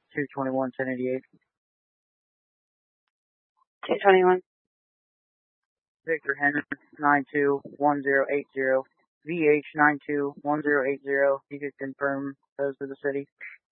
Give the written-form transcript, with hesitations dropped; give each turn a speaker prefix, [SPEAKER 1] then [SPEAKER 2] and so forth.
[SPEAKER 1] 221-1088.
[SPEAKER 2] 221.
[SPEAKER 1] Victor Henry 921080. VH 921080. You could confirm those to the city.